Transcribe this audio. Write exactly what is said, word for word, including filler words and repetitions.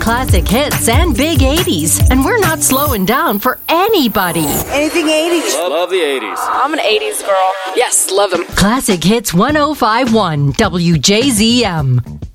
classic hits and big eighties. And we're not slowing down for anybody. Anything eighties. Love, love the eighties. I'm an eighties girl. Yes, love them. Classic Hits one oh five point one W J Z M.